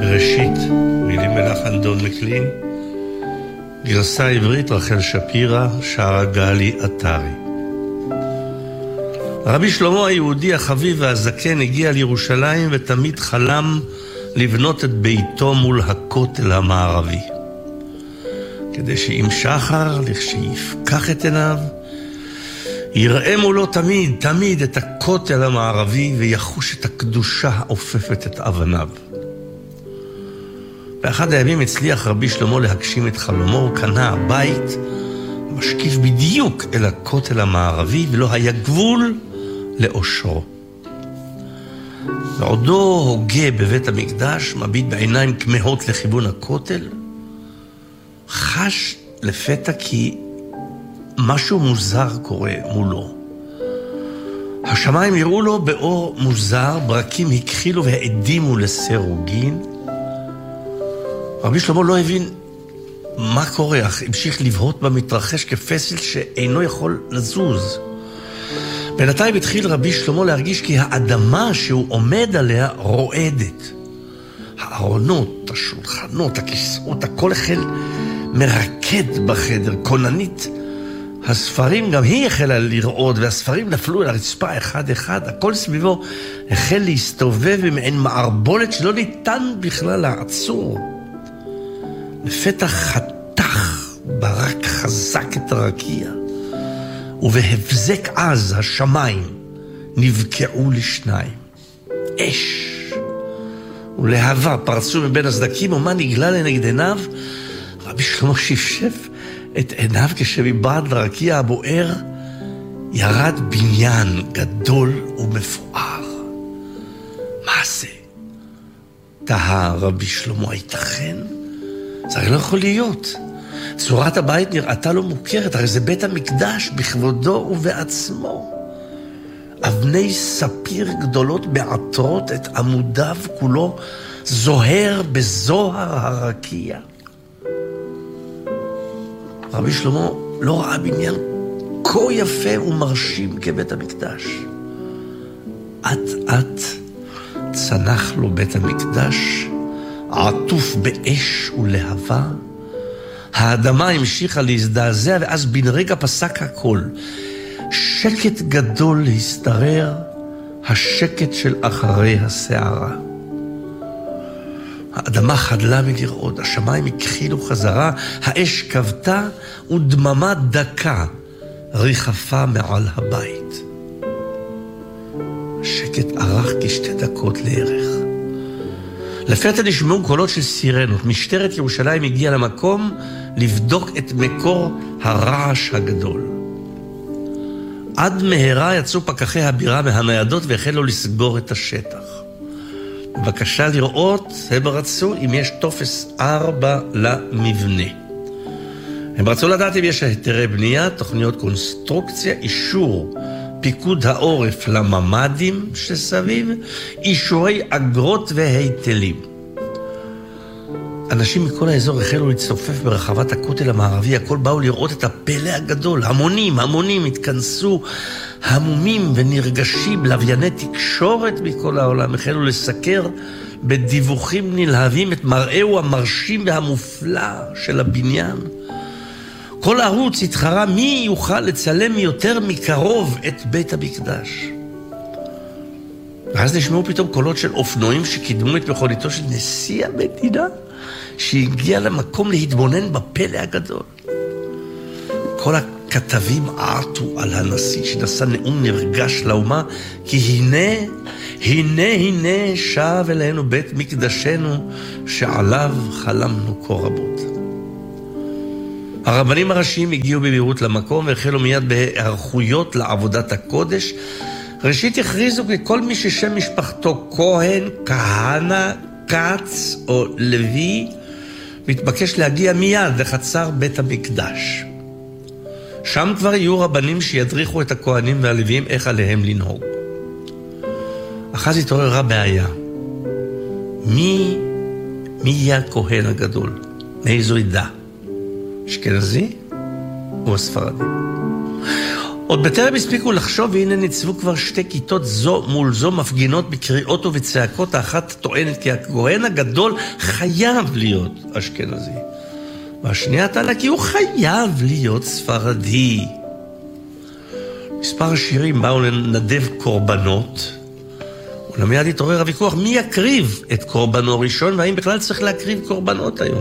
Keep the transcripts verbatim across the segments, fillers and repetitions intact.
בראשית, מילים מלחן דון מקלין, גרסה עברית רחל שפירא, שרה גלי עטרי. רבי שלמה היהודי החביב והזקן הגיע לירושלים ותמיד חלם לבנות את ביתו מול הכותל המערבי. כדי שעם שחר, לכשיפקח את עיניו, יראה מולו תמיד, תמיד את הכותל המערבי ויחוש את הקדושה האופפת את אבניו. באחד הימים הצליח רבי שלמה להגשים את חלומו, הוא קנה בית משקיף בדיוק אל הכותל המערבי ולא היה גבול לאושרו. ועודו הוגה בבית המקדש, מביט בעיניים כמהות לכיוון הכותל, חש לפתע כי משהו מוזר קורה מולו. השמיים יראו לו באור מוזר, ברקים הכחילו והעדימו לסירוגין. רבי שלמה לא הבין מה קורה, אך המשיך לבהות במתרחש כפסל שאינו יכול לזוז. בינתיים התחיל רבי שלמה להרגיש כי האדמה שהוא עומד עליה רועדת. הארונות, השולחנות, הכיסאות, הכל החל מרקד בחדר. כוננית הספרים גם היא החלה לרעוד, והספרים נפלו על הרצפה אחד אחד. הכל סביבו החל להסתובב במעין מערבולת שלא ניתן בכלל לעצור. לפתח חתך ברק חזק את הרקיע, ובהבזק עז השמיים נבקעו לשניים. אש ולהבה פרצו מבין הסדקים, ומה נגלה לנגד עיניו? רבי שלמה שפשף את עיניו כשמבעד לרקיע הבוער ירד בניין גדול ומפואר. מה זה? תהה רבי שלמה, הייתכן? זה הרי לא יכול להיות. צורת הבית נראתה לו מוכרת, הרי זה בית המקדש בכבודו ובעצמו. אבני ספיר גדולות בעטרות את עמודיו, כולו זוהר בזוהר הרקיע. רבי שלמה לא ראה בניין כה יפה ומרשים כבית המקדש. עט עט צנח לו בית המקדש, עטוף באש ולהבה. האדמה המשיכה להזדעזע, ואז בן רגע פסק הכל. שקט גדול להסתרר, השקט של אחרי הסערה. האדמה חדלה מלרעוד, השמיים הכחילו חזרה, האש כבתה ודממה דקה ריחפה מעל הבית. השקט ארך כשתי דקות לערך. לפתע נשמעו קולות של סירנות. משטרת ירושלים הגיעה למקום לבדוק את מקור הרעש הגדול. עד מהרה יצאו פקחי הבירה מהניידות והחלו לסגור את השטח. בבקשה לראות, הם רצו אם יש טופס ארבע למבנה. הם רצו לדעת אם יש היתרי בנייה, תוכניות קונסטרוקציה, אישור פיקוד העורף לממדים שסביב, אישורי אגרות והיטלים. אנשים מכל האזור החלו להצטופף ברחבת הכותל המערבי, הכל באו לראות את הפלא הגדול. המונים, המונים התכנסו, המומים ונרגשים, לווייני תקשורת מכל העולם החלו לסקר בדיווחים נלהבים את מראהו המרשים והמופלא של הבניין. כל ערוץ התחרה מי יוכל לצלם יותר מקרוב את בית המקדש. ואז נשמעו פתאום קולות של אופנועים שקידמו את מכוניתו של נשיא המדינה, שהגיע למקום להתבונן בפלא הגדול. כל הכתבים עטו על הנשיא שנשא נאום נרגש לאומה, כי הנה, הנה, הנה שב אלינו בית מקדשנו שעליו חלמנו כה רבות. הרבנים הראשיים הגיעו במהירות למקום והחלו מיד בהיערכויות לעבודת הקודש. ראשית הכריזו כי כל מי ששם משפחתו כהן, כהנא, כץ או לוי מתבקש להגיע מיד לחצר בית המקדש. שם כבר יהיו רבנים שידריכו את הכהנים והלוויים איך עליהם לנהוג. אחז התעוררה בעיה. מי, מי יהיה הכהן הגדול? מאיזו עדה? אשכנזי או הספרדי? עוד בטרם הספיקו לחשוב, והנה ניצבו כבר שתי כיתות זו מול זו מפגינות בקריאות ובצעקות. האחת טוענת כי הכהן הגדול חייב להיות אשכנזי, והשנייה טענה כי הוא חייב להיות ספרדי. מספר השירים באו לנדב קורבנות, ולמיד התעורר הוויכוח מי יקריב את קורבנו ראשון, והאם בכלל צריך להקריב קורבנות היום.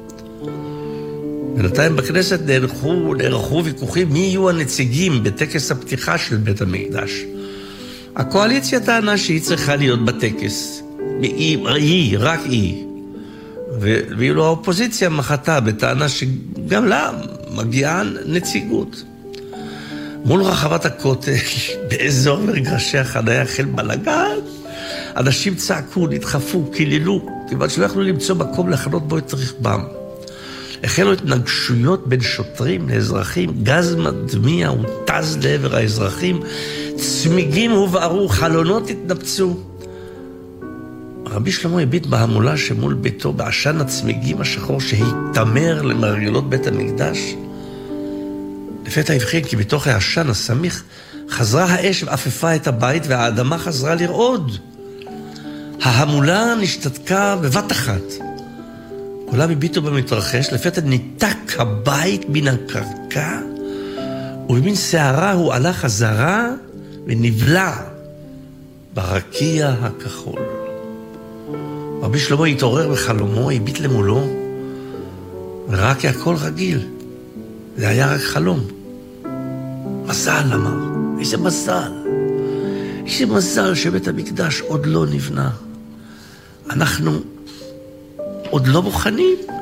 בינתיים בכנסת נערכו, נערכו ויכוחים מי יהיו הנציגים בטקס הפתיחה של בית המקדש. הקואליציה טענה שהיא צריכה להיות בטקס, היא, היא רק היא, ואילו האופוזיציה מחתה בטענה שגם לה מגיעה נציגות. מול רחבת הכותל, באזור מגרשי החניה החל בלגן, אנשים צעקו, נדחפו, קיללו, כיוון שלא יכלו למצוא מקום לחנות בו את רכבם. החלו התנגשויות בין שוטרים לאזרחים, גז מדמיע הותז לעבר האזרחים, צמיגים הובערו, חלונות התנפצו. רבי שלמה הביט בהמולה שמול ביתו בעשן הצמיגים השחור שהתמר למרגלות בית המקדש. לפתע הבחין כי בתוך העשן הסמיך חזרה האש ואפפה את הבית והאדמה חזרה לרעוד. ההמולה נשתתקה בבת אחת. כולם הביטו במתרחש, לפתע ניתק הבית מן הקרקע, ובמין שערה הוא עלה חזרה ונבלע ברקיע הכחול. רבי שלמה התעורר בחלומו, הביט למולו, וראה כי הכל רגיל. זה היה רק חלום. מזל, אמר. איזה מזל. איזה מזל שבית המקדש עוד לא נבנה. אנחנו עוד לא מוכנים.